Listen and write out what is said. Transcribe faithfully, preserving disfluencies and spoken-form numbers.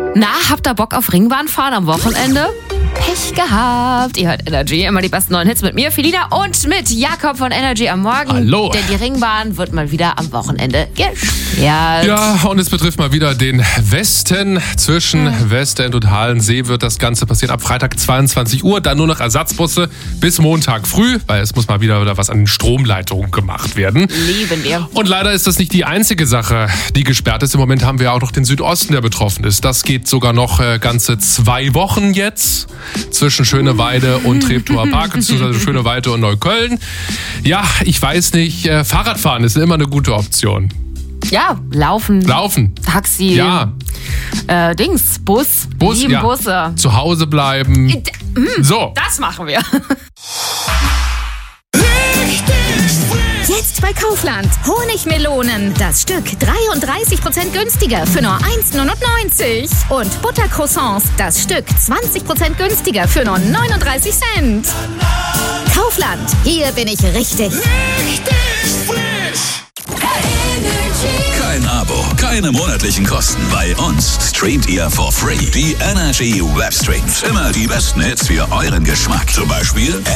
Na, habt ihr Bock auf Ringbahn fahren am Wochenende? Pech gehabt. Ihr hört Energy, immer die besten neuen Hits mit mir, Felina, und mit Jakob von Energy am Morgen. Hallo. Denn die Ringbahn wird mal wieder am Wochenende gesperrt. Ja, und es betrifft mal wieder den Westen. Zwischen hm. Westend und Halensee wird das Ganze passieren ab Freitag zweiundzwanzig Uhr. Dann nur noch Ersatzbusse bis Montag früh, weil es muss mal wieder, wieder was an den Stromleitungen gemacht werden. Lieben wir. Und leider ist das nicht die einzige Sache, die gesperrt ist. Im Moment haben wir auch noch den Südosten, der betroffen ist. Das geht sogar noch äh, ganze zwei Wochen jetzt. Zwischen Schöneweide und Treptower Park, beziehungsweise Schöneweide und Neukölln. Ja, ich weiß nicht, äh, Fahrradfahren ist immer eine gute Option. Ja, laufen. Laufen. Taxi. Ja. Äh, Dings, Bus. Bus, Lieben ja. Busse. Zu Hause bleiben. Äh, mm, so. Das machen wir. Jetzt bei Kaufland. Honigmelonen. Das Stück dreiunddreißig Prozent günstiger für nur eins Komma neunundneunzig. Und Buttercroissants. Das Stück zwanzig Prozent günstiger für nur neununddreißig Cent. Kaufland. Hier bin ich richtig. Richtig frisch. Kein Abo, keine monatlichen Kosten. Bei uns streamt ihr for free die Energy Webstreams. Immer die besten Hits für euren Geschmack. Zum Beispiel